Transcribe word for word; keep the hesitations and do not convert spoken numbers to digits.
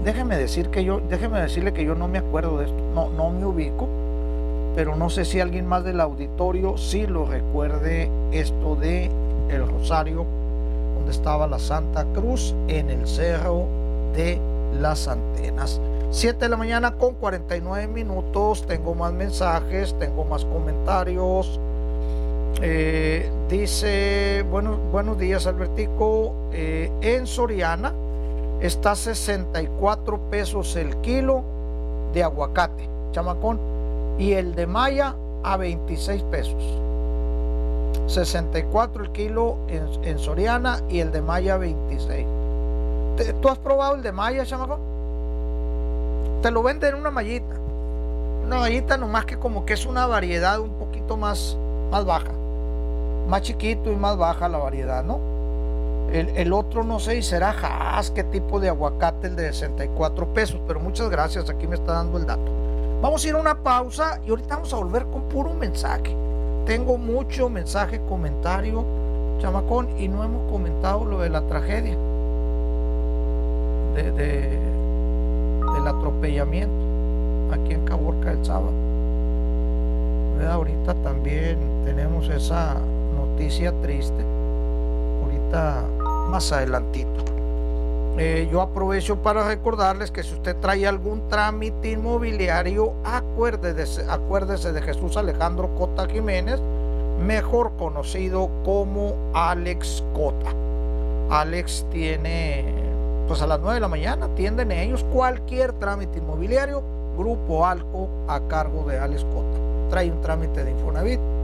déjeme decir que yo, déjeme decirle que yo no me acuerdo de esto, no, no me ubico, pero no sé si alguien más del auditorio sí lo recuerde esto de el Rosario, donde estaba la Santa Cruz en el Cerro de las Antenas. siete de la mañana con cuarenta y nueve minutos, tengo más mensajes, tengo más comentarios. Eh, dice, bueno, buenos días Albertico, eh, en Soriana está sesenta y cuatro pesos el kilo de aguacate, chamacón, y el de maya a veintiséis pesos. sesenta y cuatro el kilo en, en Soriana y el de maya veintiséis. ¿Tú has probado el de maya, chamacón? Te lo venden en una mallita. Una mallita nomás que como que es una variedad un poquito más, más baja. Más chiquito y más baja la variedad, ¿no? El, el otro no sé, y será Hass, qué tipo de aguacate, el de sesenta y cuatro pesos, pero muchas gracias, aquí me está dando el dato. Vamos a ir a una pausa y ahorita vamos a volver con puro mensaje. Tengo mucho mensaje, comentario, chamacón, y no hemos comentado lo de la tragedia, de, de, del atropellamiento aquí en Caborca el sábado. ¿Verdad? Ahorita también tenemos esa noticia triste, ahorita más adelantito. Eh, yo aprovecho para recordarles que si usted trae algún trámite inmobiliario, acuérdese, acuérdese de Jesús Alejandro Cota Jiménez, mejor conocido como Alex Cota. Alex tiene, pues a las nueve de la mañana atienden ellos cualquier trámite inmobiliario, Grupo Alco a cargo de Alex Cota. Trae un trámite de Infonavit,